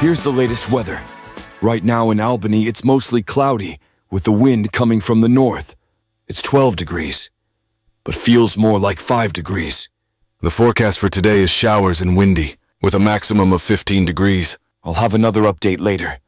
Here's the latest weather. Right now in Albany, it's mostly cloudy, with the wind coming from the north. It's 12 degrees, but feels more like 5 degrees. The forecast for today is showers and windy, with a maximum of 15 degrees. I'll have another update later.